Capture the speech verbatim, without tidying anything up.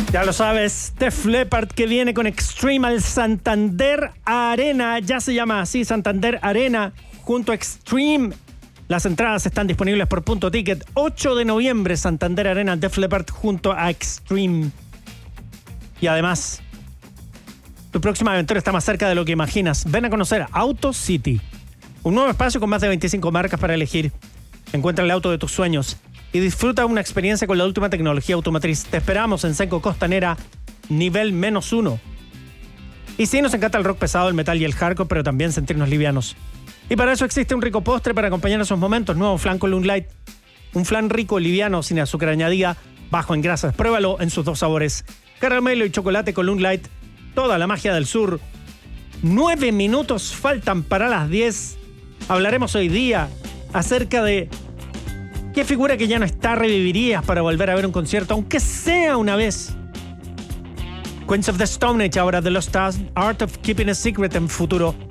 Ya lo sabes, Def Leppard que viene con Extreme al Santander Arena. Ya se llama así, Santander Arena, junto a Extreme. Las entradas están disponibles por Punto Ticket. ocho de noviembre, Santander Arena, Def Leppard junto a Extreme. Y además, tu próxima aventura está más cerca de lo que imaginas. Ven a conocer Auto City, un nuevo espacio con más de veinticinco marcas para elegir. Encuentra el auto de tus sueños y disfruta una experiencia con la última tecnología automotriz. Te esperamos en Senco Costanera, nivel menos uno. Y sí, nos encanta el rock pesado, el metal y el hardcore, pero también sentirnos livianos. Y para eso existe un rico postre para acompañar esos momentos. Nuevo flan con Long Light. Un flan rico, liviano, sin azúcar añadida, bajo en grasas. Pruébalo en sus dos sabores. Caramelo y chocolate con Long Light. Toda la magia del sur. Nueve minutos faltan para las diez. Hablaremos hoy día acerca de qué figura que ya no está revivirías para volver a ver un concierto, aunque sea una vez. Queens of the Stone Age, ahora The Lost Art of Keeping a Secret en futuro.